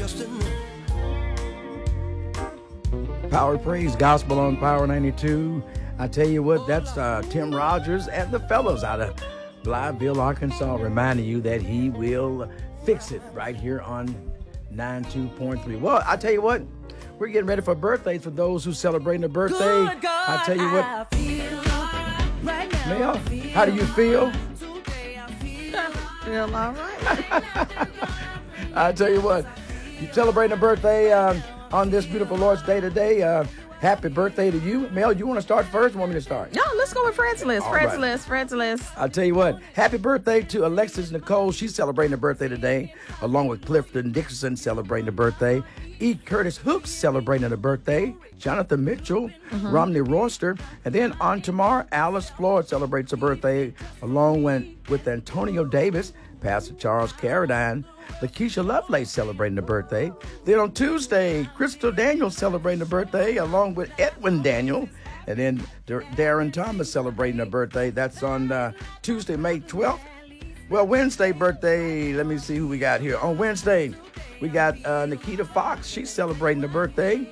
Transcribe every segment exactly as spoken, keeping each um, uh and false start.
Power Praise Gospel on Power ninety-two. I tell you what, that's uh, Tim Rogers and the fellows out of Blytheville, Arkansas, reminding you that he will fix it right here on ninety-two point three. Well, I tell you what, we're getting ready for birthdays for those who celebrating a birthday. Good God, I tell you what, I feel right now, Mel, I feel how do you feel? today, I feel Feel all right. I tell you what, you celebrating a birthday um, on this beautiful Lord's Day today. Uh, happy birthday to you. Mel, you want to start first or want me to start? No, let's go with Fred's list. All Fred's right. list. Fred's list. I'll tell you what, happy birthday to Alexis Nicole. She's celebrating her birthday today, along with Clifton Dixon celebrating her birthday. E. Curtis Hooks celebrating her birthday. Jonathan Mitchell, Mm-hmm. Romney Royster. And then on tomorrow, Alice Floyd celebrates her birthday, along with, with Antonio Davis, Pastor Charles Carradine. Lakeisha Lovelace celebrating her birthday. Then on Tuesday, Crystal Daniels celebrating her birthday, along with Edwin Daniel. And then Dar- Darren Thomas celebrating her birthday. That's on uh, Tuesday, May twelfth. Well, Wednesday birthday, let me see who we got here. On Wednesday, we got uh, Nikita Fox. She's celebrating her birthday.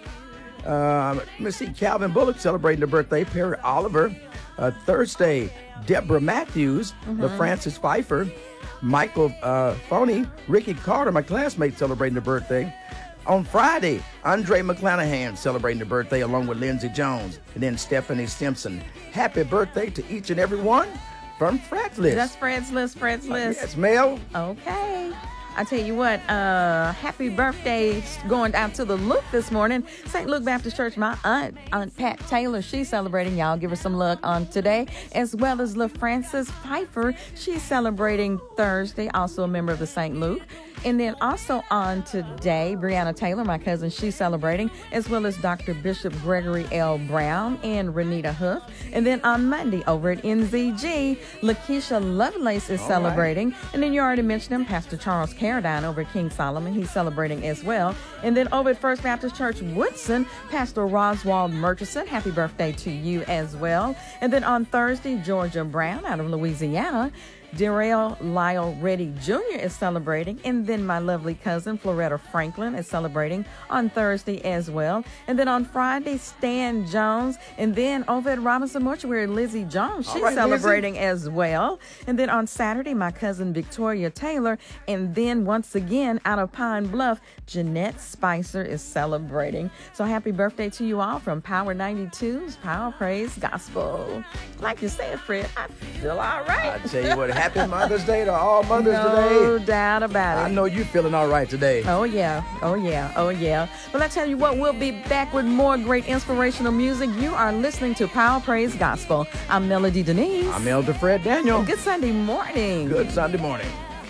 Uh, let me see, Calvin Bullock celebrating her birthday. Perry Oliver. Uh, Thursday, Deborah Matthews, the Francis Pfeiffer. Michael uh, Phoney, Ricky Carter, my classmate, celebrating her birthday. On Friday, Andre McClanahan celebrating her birthday along with Lindsey Jones. And then Stephanie Simpson. Happy birthday to each and every one from Fred's List. That's Fred's list. Fred's Uh, list. yes, Mel. Okay. I tell you what, uh, happy birthday going out to the Luke this morning. Saint Luke Baptist Church, my aunt, Aunt Pat Taylor, she's celebrating. Y'all give her some luck on today. As well as La Francis Pfeiffer, she's celebrating Thursday, also a member of the Saint Luke. And then also on today, Brianna Taylor, my cousin, she's celebrating, as well as Doctor Bishop Gregory L. Brown and Renita Huff. And then on Monday, over at N Z G, Lakeisha Lovelace is All celebrating. Right. And then you already mentioned him, Pastor Charles Carradine over at King Solomon. He's celebrating as well. And then over at First Baptist Church Woodson, Pastor Roswald Murchison. Happy birthday to you as well. And then on Thursday, Georgia Brown out of Louisiana. Darrell Lyle Reddy Junior is celebrating. And then my lovely cousin, Floretta Franklin, is celebrating on Thursday as well. And then on Friday, Stan Jones. And then over at Robinson Mortuary, Lizzie Jones, she's right, celebrating as well. And then on Saturday, my cousin, Victoria Taylor. And then once again, out of Pine Bluff, Jeanette Spicer is celebrating. So happy birthday to you all from Power ninety-two's Power Praise Gospel. Like you said, Fred, I feel all right. I tell you what, happy Mother's Day to all mothers No today. doubt about it. I know you feeling all right today. Oh, yeah. Oh, yeah. Oh, yeah. Well, I tell you what, we'll be back with more great inspirational music. You are listening to Power Praise Gospel. I'm Melody Denise. I'm Elder Fred Daniel. Good Sunday morning. Good Sunday morning.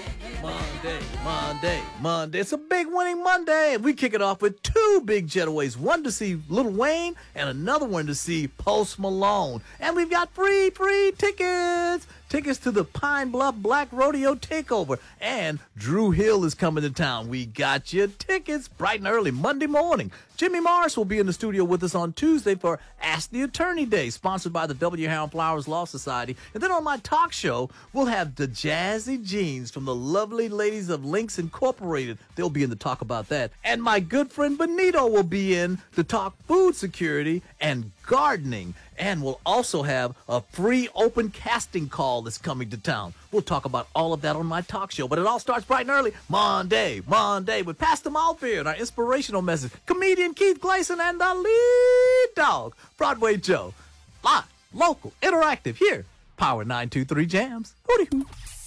Monday, Monday, Monday. It's a big winning Monday. And we kick it off with two big getaways. One to see Lil Wayne and another one to see Post Malone. And we've got free, free tickets. Tickets to the Pine Bluff Black Rodeo Takeover. And Drew Hill is coming to town. We got you tickets bright and early Monday morning. Jimmy Morris will be in the studio with us on Tuesday for Ask the Attorney Day, sponsored by the W. Harold Flowers Law Society. And then on my talk show, we'll have the Jazzy Jeans from the lovely ladies of Links Incorporated. They'll be in to talk about that. And my good friend Benito will be in to talk food security and gardening. And we'll also have a free open casting call that's coming to town. We'll talk about all of that on my talk show. But it all starts bright and early Monday, Monday with Pastor Malfear and our inspirational message. Comedian Keith Gleason and the lead dog, Broadway Joe. Live, local, interactive here. Power nine two three Jams. Hooty-hoo.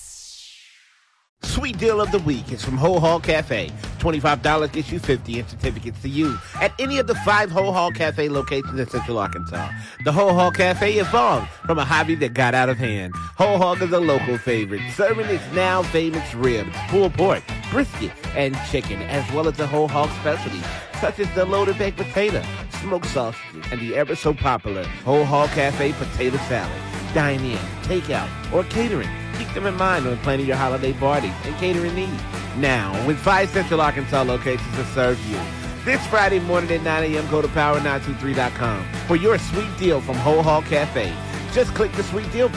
Sweet deal of the week is from Ho Hall Cafe. twenty-five dollars gets you fifty in certificates to use at any of the five Ho Hall Cafe locations in Central Arkansas. The Ho Hall Cafe evolved from a hobby that got out of hand. Ho Hall is a local favorite, serving its now famous ribs, pulled pork, brisket, and chicken, as well as the Ho Hall specialties, such as the loaded baked potato, smoked sausages, and the ever so popular Ho Hall Cafe potato salad. Dine in, take out, or catering. Keep them in mind when planning your holiday parties and catering needs. Now, with five Central Arkansas locations to serve you. This Friday morning at nine a.m., go to power nine two three dot com for your sweet deal from Ho Hall Cafe. Just click the sweet deal